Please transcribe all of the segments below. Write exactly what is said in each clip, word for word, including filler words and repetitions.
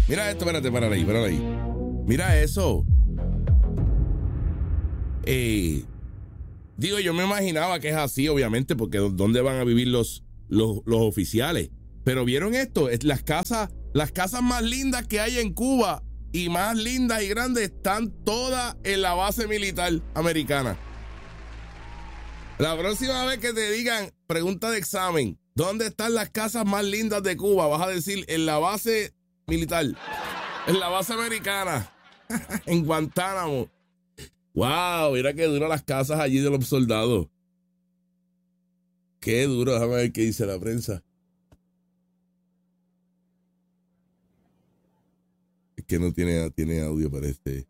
Mira esto, espérate, párale ahí, párale ahí. Mira eso. Eh, digo, yo me imaginaba que es así, obviamente, porque ¿dónde van a vivir los, los, los oficiales? Pero ¿vieron esto? Es las casas, las casas más lindas que hay en Cuba y más lindas y grandes están todas en la base militar americana. La próxima vez que te digan, pregunta de examen, ¿dónde están las casas más lindas de Cuba? Vas a decir, en la base militar, en la base americana, en Guantánamo. Wow, mira qué duro las casas allí de los soldados. Qué duro, déjame ver qué dice la prensa. Es que no tiene, tiene audio para este.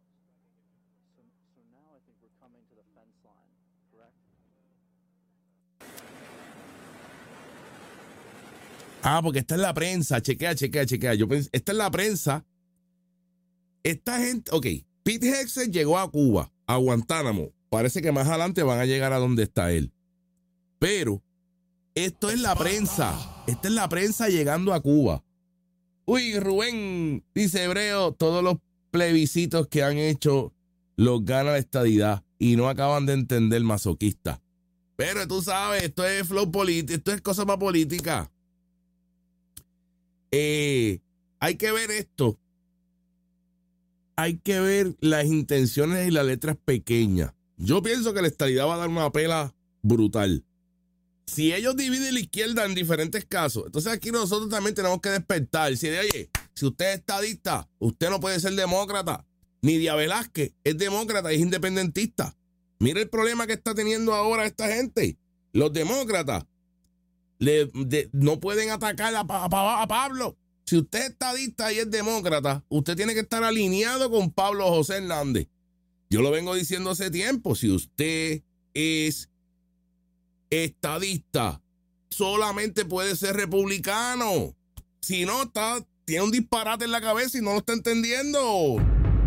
Ah, porque está en la prensa. Chequea, chequea, chequea. Yo pensé, está en la prensa. Esta gente, ok, Pete Hegseth llegó a Cuba, a Guantánamo. Parece que más adelante van a llegar a donde está él. Pero esto es la prensa. Esta es la prensa llegando a Cuba. Uy, Rubén, dice Hebreo, todos los plebiscitos que han hecho los gana la estadidad y no acaban de entender masoquista. Pero tú sabes, esto es flow político, esto es cosa más política. Eh, hay que ver esto. Hay que ver las intenciones y las letras pequeñas. Yo pienso que la estadidad va a dar una pela brutal. Si ellos dividen la izquierda en diferentes casos, entonces aquí nosotros también tenemos que despertar. Si de, oye, si usted es estadista, usted no puede ser demócrata. Nidia Velázquez es demócrata y es independentista. Mira el problema que está teniendo ahora esta gente. Los demócratas le, de, no pueden atacar a, a, a Pablo. Si usted es estadista y es demócrata, usted tiene que estar alineado con Pablo José Hernández. Yo lo vengo diciendo hace tiempo. Si usted es estadista, solamente puede ser republicano. Si no, está, tiene un disparate en la cabeza y no lo está entendiendo.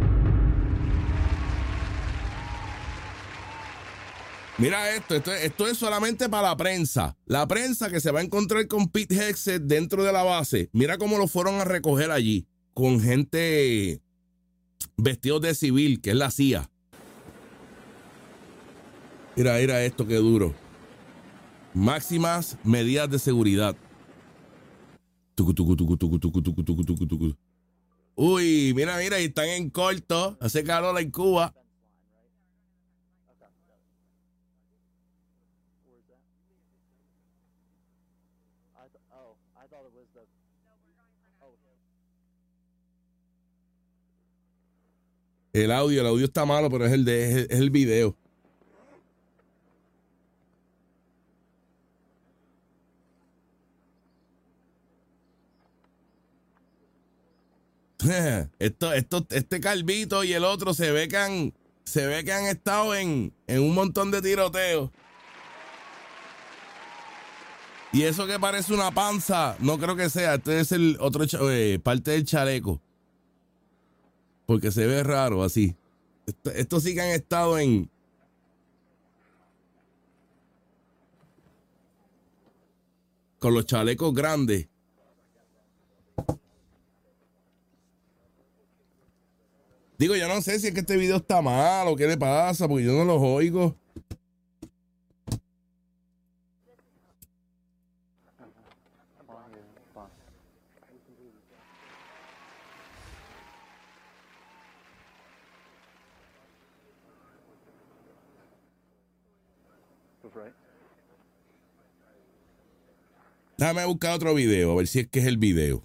Mira esto, esto, esto es solamente para la prensa. La prensa que se va a encontrar con Pete Hegseth dentro de la base. Mira cómo lo fueron a recoger allí, con gente vestidos de civil, que es la C I A. Mira, mira esto, qué duro. Máximas medidas de seguridad. Tucu, tucu, tucu, tucu, tucu, tucu, tucu, tucu, tucu. Uy, mira, mira, y están en corto. Hace calor en Cuba. El audio, el audio está malo, pero es el de, es el, es el video. Esto, esto, este calvito y el otro se ve que han, se ve que han estado en, en un montón de tiroteos. Y eso que parece una panza, no creo que sea. Este es el otro eh, parte del chaleco. Porque se ve raro así. Esto, estos sí que han estado en... con los chalecos grandes. Digo, yo no sé si es que este video está mal o qué le pasa, porque yo no los oigo. Déjame buscar otro video, a ver si es que es el video.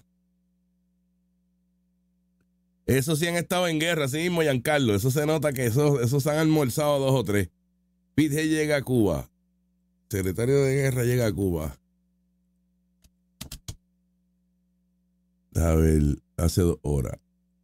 Esos sí han estado en guerra, así mismo, Giancarlo. Eso se nota que esos, esos han almorzado dos o tres. Pete llega a Cuba. Secretario de Guerra llega a Cuba. A ver, hace dos horas.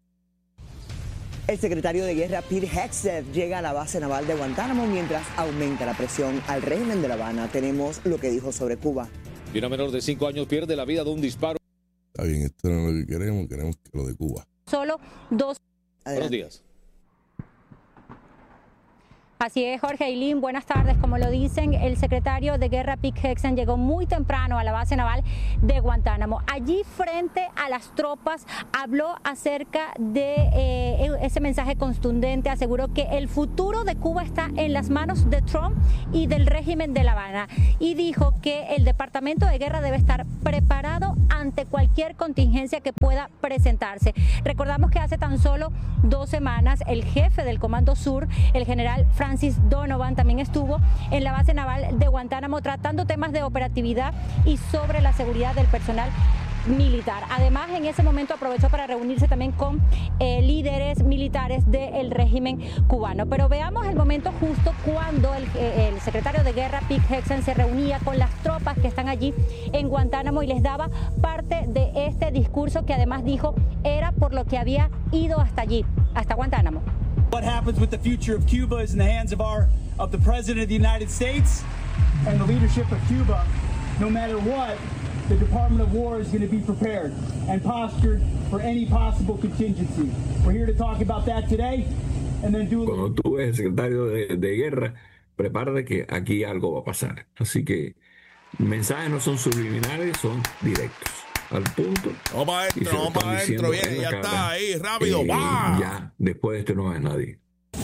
El secretario de Guerra Pete Hegseth llega a la base naval de Guantánamo mientras aumenta la presión al régimen de La Habana. Tenemos lo que dijo sobre Cuba. Y una menor de cinco años pierde la vida de un disparo. Está bien, esto no es lo que queremos, queremos lo de Cuba. Solo dos. Buenos días. Así es, Jorge Ailín, buenas tardes. Como lo dicen, el secretario de Guerra Pete Hegseth llegó muy temprano a la base naval de Guantánamo. Allí, frente a las tropas, habló acerca de eh, ese mensaje contundente. Aseguró que el futuro de Cuba está en las manos de Trump y del régimen de La Habana. Y dijo que el Departamento de Guerra debe estar preparado ante cualquier contingencia que pueda presentarse. Recordamos que hace tan solo dos semanas el jefe del Comando Sur, el general Francis Donovan, también estuvo en la base naval de Guantánamo tratando temas de operatividad y sobre la seguridad del personal militar. Además, en ese momento aprovechó para reunirse también con eh, líderes militares del régimen cubano. Pero veamos el momento justo cuando el, eh, el secretario de Guerra, Pete Hegseth, se reunía con las tropas que están allí en Guantánamo y les daba parte de este discurso que además dijo era por lo que había ido hasta allí, hasta Guantánamo. What happens with the future of Cuba is in the hands of our of the President of the United States and the leadership of Cuba. No matter what, the Department of War is going to be prepared and postured for any possible contingency. We're here to talk about that today and then do a Cuando tú eres secretario de, de guerra, prepárate que aquí algo va a pasar. Así que mensajes no son subliminales, son directos. Al punto. Vamos para adentro, vamos para adentro, viene, ya cara, está ahí, rápido, eh, va. Ya, después de esto no es nadie.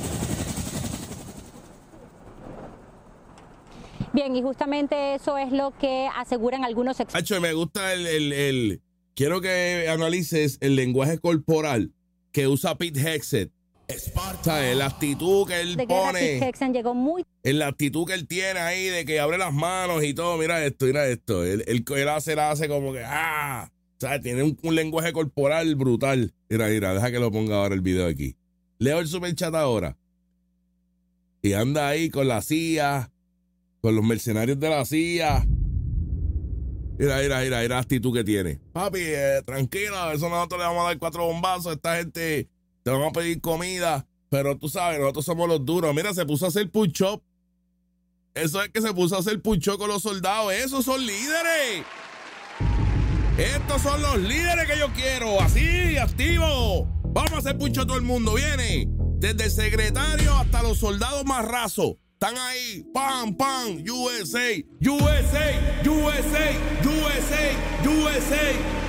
Bien, y justamente eso es lo que aseguran algunos expertos. Me gusta el, el, el, quiero que analices el lenguaje corporal que usa Pete Hegseth. Esparta, la actitud que él de pone. Pete Hegseth llegó muy... En la actitud que él tiene ahí de que abre las manos y todo. Mira esto, mira esto. Él, él, él hace, él hace como que, ah, o sea, tiene un, un lenguaje corporal brutal. Mira, mira, deja que lo ponga ahora el video aquí. Leo el superchat ahora. Y anda ahí con la C I A, con los mercenarios de la C I A. Mira, mira, mira, mira la actitud que tiene. Papi, eh, tranquila, eso nosotros le vamos a dar cuatro bombazos. Esta gente te van a pedir comida, pero tú sabes, nosotros somos los duros. Mira, se puso a hacer push-up. Eso es que se puso a hacer push-up con los soldados. Esos son líderes. Estos son los líderes que yo quiero. Así, activo. Vamos a hacer push-up todo el mundo. Viene desde el secretario hasta los soldados más rasos. Están ahí. Pam, pam. U S A. U S A. U S A. U S A. U S A.